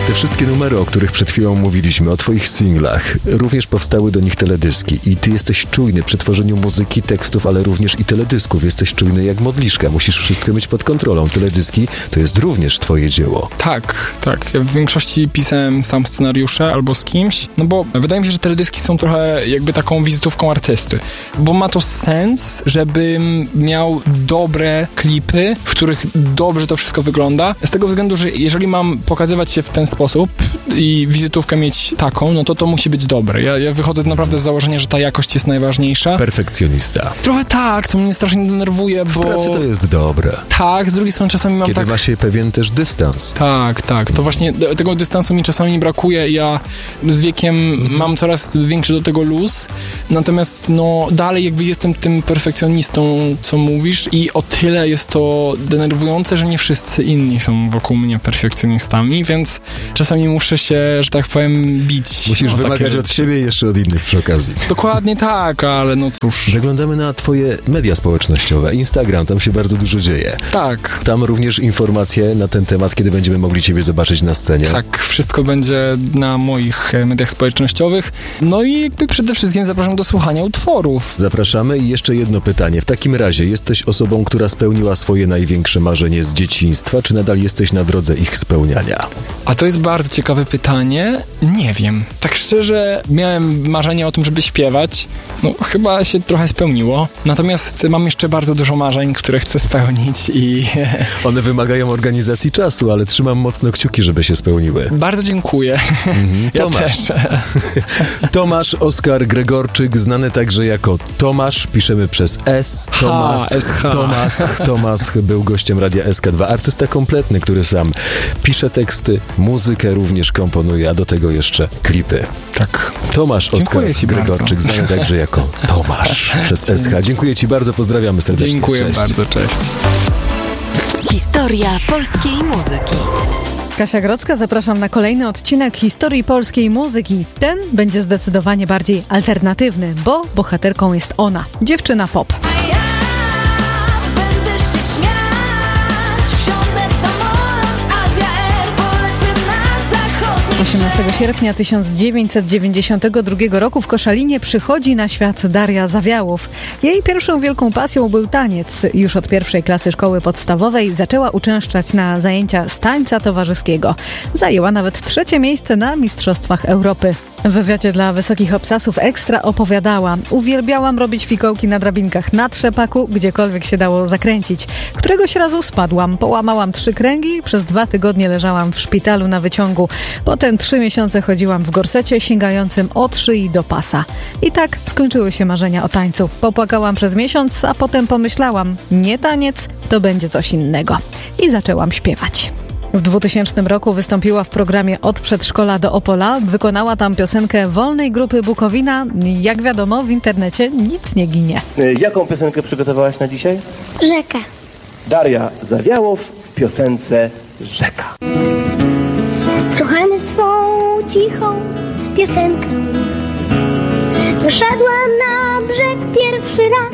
Te wszystkie numery, o których przed chwilą mówiliśmy, o twoich singlach, również powstały do nich teledyski i ty jesteś czujny przy tworzeniu muzyki, tekstów, ale również i teledysków. Jesteś czujny jak modliszka. Musisz wszystko mieć pod kontrolą. Teledyski to jest również twoje dzieło. Tak. Ja w większości pisałem sam scenariusze albo z kimś, no bo wydaje mi się, że teledyski są trochę jakby taką wizytówką artysty, bo ma to sens, żebym miał dobre klipy, w których dobrze to wszystko wygląda, z tego względu, że jeżeli mam pokazywać się w ten sposób i wizytówkę mieć taką, no to musi być dobre. Ja wychodzę naprawdę z założenia, że ta jakość jest najważniejsza. Perfekcjonista. Trochę tak, co mnie strasznie denerwuje, bo... W pracy to jest dobre. Tak, z drugiej strony czasami mam Kiedy ma się pewien też dystans. Tak. To właśnie tego dystansu mi czasami brakuje. Ja z wiekiem mam coraz większy do tego luz. Natomiast dalej jakby jestem tym perfekcjonistą, co mówisz, i o tyle jest to denerwujące, że nie wszyscy inni są wokół mnie perfekcjonistami, więc czasami muszę się, że tak powiem, bić. Musisz wymagać od siebie i jeszcze od innych przy okazji. Dokładnie tak, ale no cóż. Zaglądamy na twoje media społecznościowe. Instagram, tam się bardzo dużo dzieje. Tak. Tam również informacje na ten temat, kiedy będziemy mogli ciebie zobaczyć na scenie. Tak, wszystko będzie na moich mediach społecznościowych. No i jakby przede wszystkim zapraszam do słuchania utworów. Zapraszamy i jeszcze jedno pytanie. W takim razie jesteś osobą, która spełniła swoje największe marzenie z dzieciństwa, czy nadal jesteś na drodze ich spełniania? A to jest bardzo ciekawe pytanie. Nie wiem. Tak szczerze, miałem marzenie o tym, żeby śpiewać. No, chyba się trochę spełniło. Natomiast mam jeszcze bardzo dużo marzeń, które chcę spełnić i... One wymagają organizacji czasu, ale trzymam mocno kciuki, żeby się spełniły. Bardzo dziękuję. Ja Tomasz. też. Tomasz Oskar Gregorczyk, znany także jako Tomasz, piszemy przez S. Tomasz był gościem Radia SK2. Artysta kompletny, który sam pisze teksty, muzykę również komponuje, a do tego jeszcze klipy. Tak. Tomasz Oskar Gregorczyk, znany także jako Tomasz przez SK. Dziękuję ci bardzo, pozdrawiamy serdecznie. Dziękuję bardzo, cześć. Historia polskiej muzyki. Kasia Grodzka, zapraszam na kolejny odcinek historii polskiej muzyki. Ten będzie zdecydowanie bardziej alternatywny, bo bohaterką jest ona, dziewczyna pop. 18 sierpnia 1992 roku w Koszalinie przychodzi na świat Daria Zawiałow. Jej pierwszą wielką pasją był taniec. Już od pierwszej klasy szkoły podstawowej zaczęła uczęszczać na zajęcia z tańca towarzyskiego. Zajęła nawet 3. miejsce na Mistrzostwach Europy. W wywiadzie dla Wysokich Obcasów Ekstra opowiadała: uwielbiałam robić fikołki na drabinkach na trzepaku, gdziekolwiek się dało zakręcić. Któregoś razu spadłam, połamałam 3 kręgi, przez 2 tygodnie leżałam w szpitalu na wyciągu. Potem 3 miesiące chodziłam w gorsecie sięgającym od szyi do pasa. I tak skończyły się marzenia o tańcu. Popłakałam przez miesiąc, a potem pomyślałam: nie taniec, to będzie coś innego. I zaczęłam śpiewać. W 2000 roku wystąpiła w programie Od przedszkola do Opola. Wykonała tam piosenkę wolnej grupy Bukowina. Jak wiadomo, w internecie nic nie ginie. Jaką piosenkę przygotowałaś na dzisiaj? Rzeka. Daria Zawiałow w piosence Rzeka. Słuchamy swą cichą piosenkę. Wyszedłem na brzeg pierwszy raz.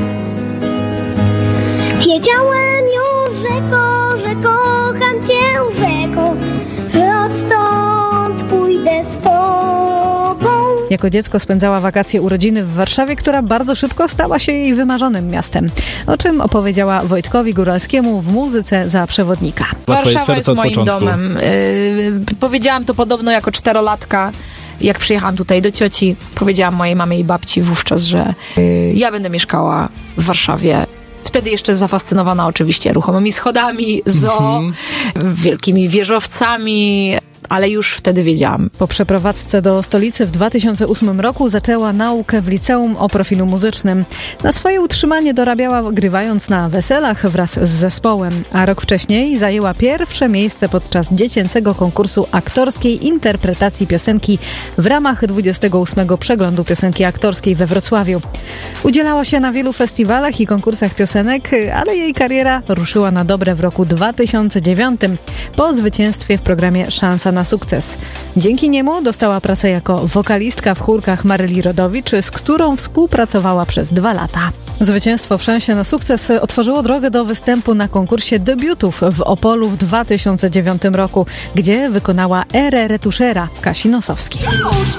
Wiedziałem już, że kocham cię, rzeko, że odtąd pójdę z tobą. Jako dziecko spędzała wakacje urodziny w Warszawie, która bardzo szybko stała się jej wymarzonym miastem. O czym opowiedziała Wojtkowi Góralskiemu w muzyce za przewodnika. Warszawa jest moim domem. Powiedziałam to podobno jako 4-latka. Jak przyjechałam tutaj do cioci, powiedziałam mojej mamie i babci wówczas, że ja będę mieszkała w Warszawie. Wtedy jeszcze zafascynowana oczywiście ruchomymi schodami, zoo, wielkimi wieżowcami, ale już wtedy wiedziałam. Po przeprowadzce do stolicy w 2008 roku zaczęła naukę w liceum o profilu muzycznym. Na swoje utrzymanie dorabiała grywając na weselach wraz z zespołem, a rok wcześniej zajęła pierwsze miejsce podczas dziecięcego konkursu aktorskiej interpretacji piosenki w ramach 28. Przeglądu Piosenki Aktorskiej we Wrocławiu. Udzielała się na wielu festiwalach i konkursach piosenek, ale jej kariera ruszyła na dobre w roku 2009 po zwycięstwie w programie Szansa na sukces. Dzięki niemu dostała pracę jako wokalistka w chórkach Maryli Rodowicz, z którą współpracowała przez 2 lata. Zwycięstwo w Szansie na sukces otworzyło drogę do występu na konkursie debiutów w Opolu w 2009 roku, gdzie wykonała Erę Retuszera Kasi Nosowskiej.